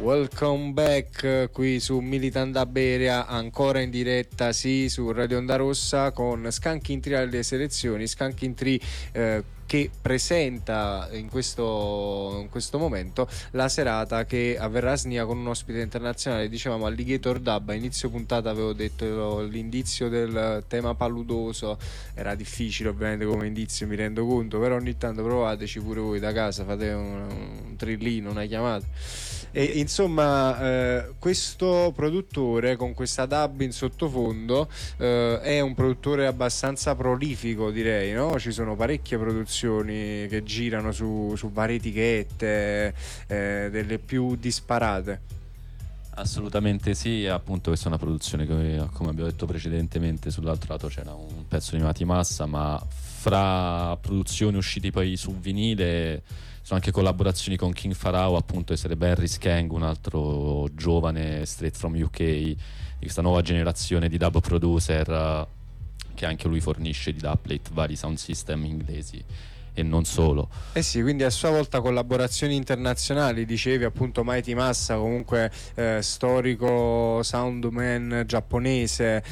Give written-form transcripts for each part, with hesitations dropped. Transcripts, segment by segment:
Welcome back qui su Militant Iberia, ancora in diretta su Radio Onda Rossa con Skanking 3 alle selezioni. Skanking 3 che presenta in questo momento la serata che avverrà a Snia con un ospite internazionale. Dicevamo Alligator Dub, a inizio puntata avevo detto l'indizio del tema paludoso, era difficile ovviamente come indizio, mi rendo conto, però ogni tanto provateci pure voi da casa, fate un trillino, una chiamata. E insomma questo produttore con questa dub in sottofondo è un produttore abbastanza prolifico, direi, no? Ci sono parecchie produzioni che girano su varie etichette, delle più disparate. Assolutamente sì, appunto questa è una produzione che, come abbiamo detto precedentemente, sull'altro lato c'era un pezzo di Mati Massa, ma fra produzioni uscite poi su vinile sono anche collaborazioni con King Pharaoh, appunto, e sarebbe Harry Skang, un altro giovane straight from UK di questa nuova generazione di dub producer, che anche lui fornisce di dubplate vari sound system inglesi e non solo. Eh sì, quindi a sua volta collaborazioni internazionali, dicevi appunto Mighty Massa, comunque storico soundman giapponese,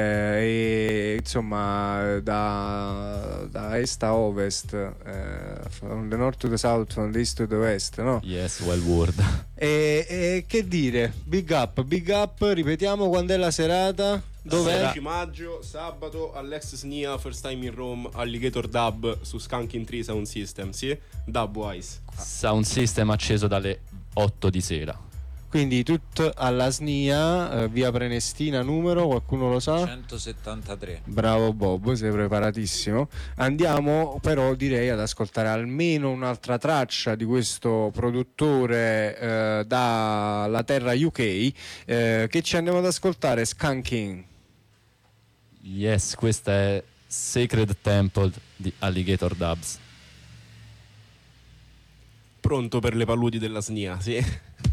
e insomma da est a ovest, from the north to the south, from the east to the west, no? Yes, well word. E che dire, big up, ripetiamo quando è la serata. Dov'è? 16 maggio, sabato, all'ex SNIA, first time in Rome, Alligator Dub su Skanking 3 Sound System, sì? Dubwise. Sound system acceso dalle 8 di sera. Quindi tutto alla SNIA, via Prenestina, numero, qualcuno lo sa? 173. Bravo Bob, sei preparatissimo. Andiamo però, direi, ad ascoltare almeno un'altra traccia di questo produttore dalla terra UK, che ci andiamo ad ascoltare, Skanking. Yes, questa è Sacred Temple di Alligator Dubs. Pronto per le paludi della SNIA, sì?